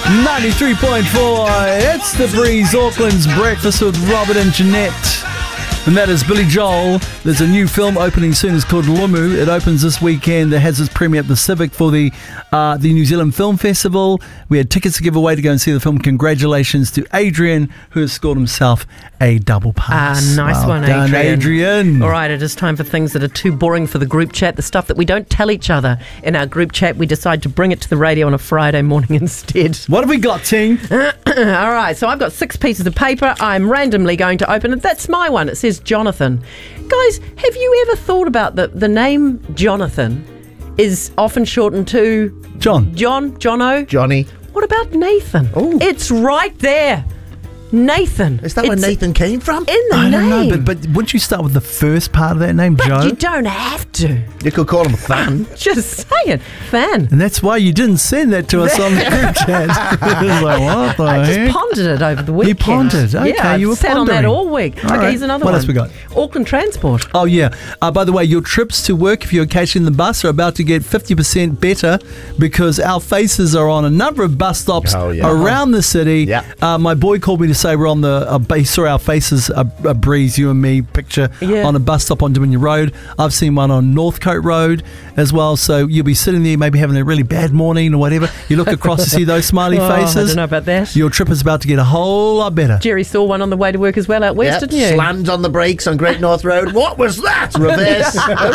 93.4, it's The Breeze, Auckland's breakfast with Robert and Jeanette. And that is Billy Joel. There's a new film opening soon. It's called Lumu. It opens this weekend. It has its premiere at the Civic for the New Zealand Film Festival. We had tickets to give away to go and see the film. Congratulations to Adrian, who has scored himself a double pass. Nice one, done, Adrian. All right, it is time for things that are too boring for the group chat, the stuff that we don't tell each other in our group chat. We decide to bring it to the radio on a Friday morning instead. What have we got, team? All right, so I've got 6 pieces of paper. I'm randomly going to open it. That's my one. It says Jonathan. Guys, have you ever thought about the name Jonathan is often shortened to Jono? Johnny. What about Nathan? Oh. It's right there. Nathan. Is that where Nathan came from? In the I name. don't know, but wouldn't you start with the first part of that name, But Joe? you don't have to. You could call him Fan. Just saying. Fan. And that's why you didn't send that to us on the group chat. It was like, what the I just heck? pondered it over the weekend. You pondered. Okay, yeah, you were I've sat pondering. on that all week. All Okay, right. here's another What one. else we got? Auckland Transport. Oh, yeah. By the way, your trips to work, if you're catching the bus, are about to get 50% better because our faces are on a number of bus stops around the city. Yeah. My boy called me to say we're on the he saw our faces, a Breeze, you and me picture on a bus stop on Dominion Road. I've seen one on Northcote Road as well. So you'll be sitting there maybe having a really bad morning or whatever. You look across to see those smiley faces. I don't know about that. Your trip is about to get a whole lot better. Jerry saw one on the way to work as well out west, didn't you? Slammed on the brakes on Great North Road. What was that? Reverse.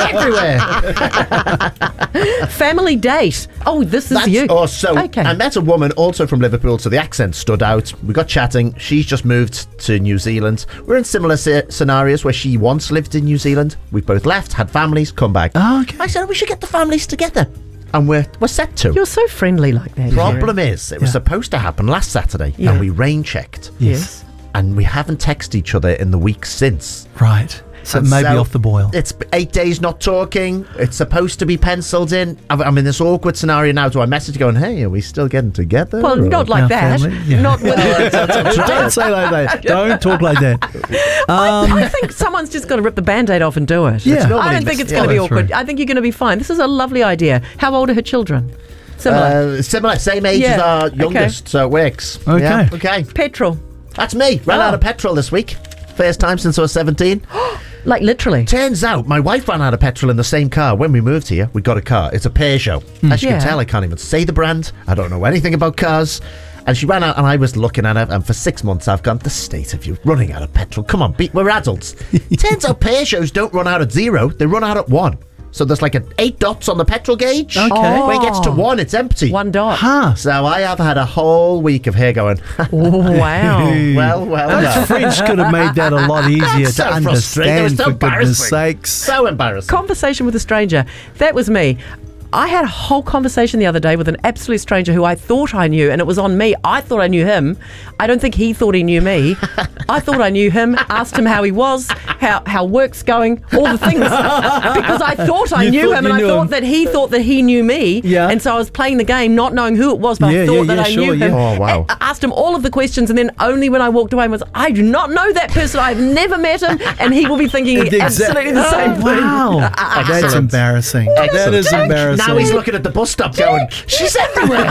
They're everywhere. Family date. Oh, this is you. Oh, so okay. I met a woman also from Liverpool, so the accent stood out. We got chatting. She's just moved to New Zealand. We're in similar scenarios where she once lived in New Zealand. We both left, had families, come back. Oh, okay. I said, we should get the families together. And we're set to. You're so friendly like that. Problem is, it was supposed to happen last Saturday, and we rain checked. Yes. And we haven't texted each other in the week since. Right. So And maybe off the boil. It's 8 days not talking. It's supposed to be penciled in. I'm in this awkward scenario now. Do I message going, hey, are we still getting together? Well, not like Our that. family? Yeah. Not with Don't say like that. Don't talk like that. I think someone's just got to rip the Band-Aid off and do it. Yeah. I don't think it's going to be that's awkward. right. I think you're going to be fine. This is a lovely idea. How old are her children? Similar. Same age as our youngest, so it works. Okay. Yeah, okay. Petrol. That's me. Ran out of petrol this week. First time since I was 17. Like literally. Turns out my wife ran out of petrol in the same car. When we moved here, we got a car. It's a Peugeot. As you can tell, I can't even say the brand. I don't know anything about cars. And she ran out, and I was looking at her, and for 6 months I've gone, the state of you, running out of petrol. Come on, we're adults. Turns out Peugeots don't run out at 0, they run out at 1. So there's like 8 dots on the petrol gauge. Okay. When it gets to 1, it's empty. 1 dot. Huh. So I have had a whole week of her going, Wow. well. French could have made that a lot easier That's to so frustrating. It was understand, so for goodness embarrassing. sakes. So embarrassing. Conversation with a stranger. That was me. I had a whole conversation the other day with an absolute stranger who I thought I knew, and it was on me. I thought I knew him. I don't think he thought he knew me. I thought I knew him, asked him how he was, how work's going, all the things. Because I thought I knew him, and I thought that he thought that he knew me. Yeah. And so I was playing the game, not knowing who it was, but I thought that I knew him. Oh, wow. I asked him all of the questions, and then only when I walked away was, I do not know that person. I've never met him, and he will be thinking absolutely the same thing. Wow. That's Excellent. embarrassing. That is embarrassing. Now he's looking at the bus stop going, she's everywhere.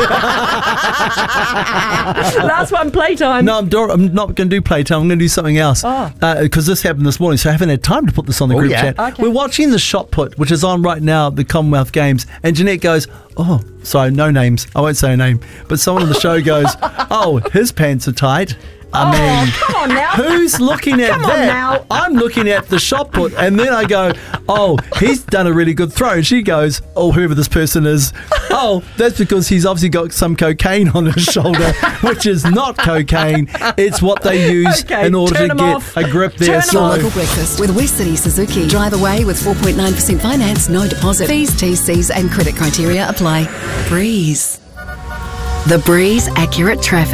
Last one, playtime. No, I'm not going to do playtime. I'm going to do something else. Because this happened this morning, so I haven't had time to put this on the group chat. Okay. We're watching the shot put, which is on right now at the Commonwealth Games, and Jeanette goes, oh, sorry, no names. I won't say her name. But someone on the show goes, oh, his pants are tight. I mean, come on now. who's looking at Come on that? now. I'm looking at the shot put, and then I go, oh, he's done a really good throw. And she goes, oh, whoever this person is, oh, that's because he's obviously got some cocaine on his shoulder, which is not cocaine. It's what they use in order to get a grip there. Your local breakfast with West City Suzuki. Drive away with 4.9% finance, no deposit. Fees, TCs and credit criteria apply. Breeze. The Breeze Accurate Traffic.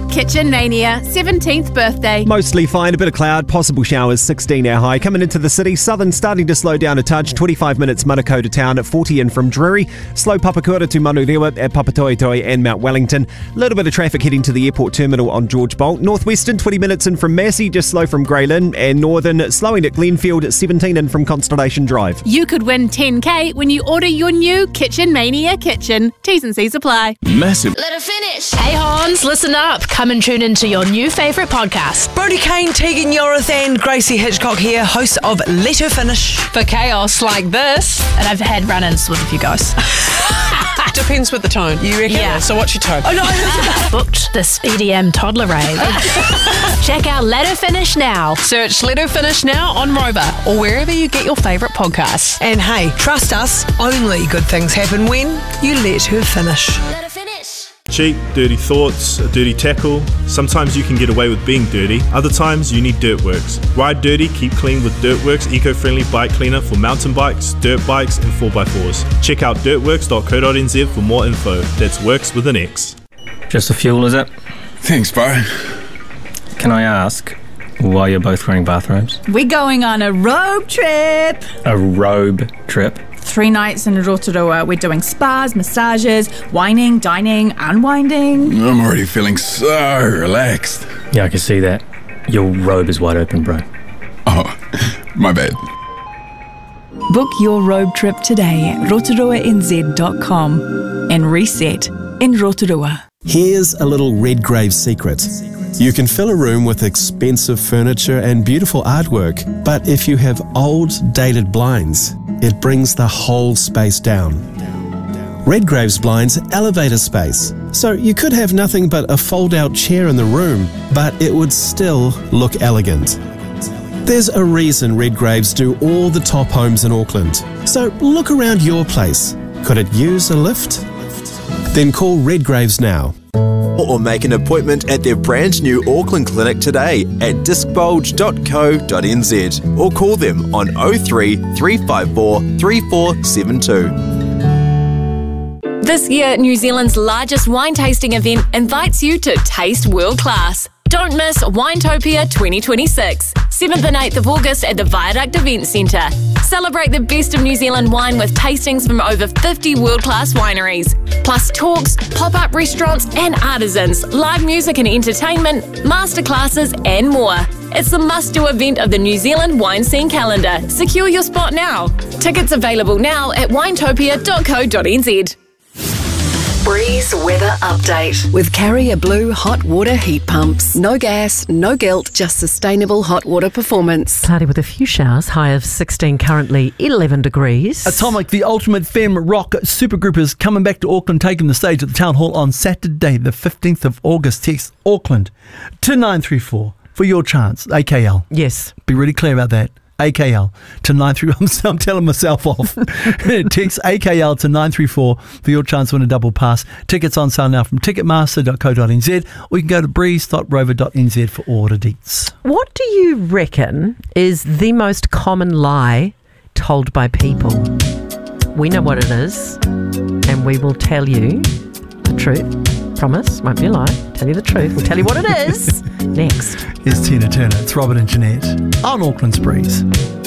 Kitchen Mania 17th birthday. Mostly fine, a bit of cloud, possible showers, 16 our high. Coming into the city, Southern starting to slow down a touch, 25 minutes Manukau to town at 40 in from Drury. Slow Papakura to Manurewa at Papatoetoe and Mount Wellington. A little bit of traffic heading to the airport terminal on George Bolt. Northwestern, 20 minutes in from Massey, just slow from Greylin. And Northern, slowing at Glenfield at 17 in from Constellation Drive. You could win 10K when you order your new Kitchen Mania kitchen. T's and C's apply. Massive. Let her finish. Hey Hans, listen up. Come and tune into your new favourite podcast. Brody Kane, Tegan Yorath and Gracie Hitchcock here, hosts of Let Her Finish. For chaos like this. And I've had run-ins with a few guys. Depends with the tone. You reckon? Yeah. So what's your tone? Oh no! Booked this EDM toddler rave. Check out Let Her Finish now. Search Let Her Finish now on Rover or wherever you get your favourite podcasts. And hey, trust us, only good things happen when you let her finish. Let her finish. Cheap, dirty thoughts, a dirty tackle. Sometimes you can get away with being dirty. Other times you need Dirtworks. Ride dirty, keep clean with Dirtworks eco-friendly bike cleaner for mountain bikes, dirt bikes and 4x4s. Check out dirtworks.co.nz for more info. That's works with an X. Just the fuel, is it? Thanks, bro. Can I ask why you're both wearing bathrobes? We're going on a road trip. A robe trip? 3 nights in Rotorua. We're doing spas, massages, wining, dining, unwinding. I'm already feeling so relaxed. Yeah, I can see that. Your robe is wide open, bro. Oh, my bad. Book your road trip today at rotoruanz.com and reset in Rotorua. Here's a little Redgrave secret. You can fill a room with expensive furniture and beautiful artwork, but if you have old, dated blinds, it brings the whole space down. Redgrave's blinds elevate a space, so you could have nothing but a fold-out chair in the room, but it would still look elegant. There's a reason Redgraves do all the top homes in Auckland, so look around your place. Could it use a lift? Then call Redgraves now. Or make an appointment at their brand new Auckland clinic today at discbulge.co.nz or call them on 03 354 3472. This year, New Zealand's largest wine tasting event invites you to taste world class. Don't miss Winetopia 2026, 7th and 8th of August at the Viaduct Event Centre. Celebrate the best of New Zealand wine with tastings from over 50 world-class wineries, plus talks, pop-up restaurants and artisans, live music and entertainment, masterclasses and more. It's the must-do event of the New Zealand wine scene calendar. Secure your spot now. Tickets available now at winetopia.co.nz. Breeze weather update with Carrier Blue hot water heat pumps. No gas, no guilt, just sustainable hot water performance. Cloudy with a few showers, high of 16, currently 11 degrees. Atomic, the ultimate femme rock supergroup, is coming back to Auckland, taking the stage at the Town Hall on Saturday, the 15th of August. Text Auckland to 934 for your chance. AKL. Yes. Be really clear about that. AKL to 934. I'm telling myself off. Text AKL to 934 for your chance to win a double pass. Tickets on sale now from ticketmaster.co.nz, or you can go to breeze.rover.nz for order deets. What do you reckon is the most common lie told by people? We know what it is, and we will tell you the truth. Promise, won't be a lie. Tell you the truth. We'll tell you what it is next. It's Tina Turner. It's Robert and Jeanette on Auckland's Breeze.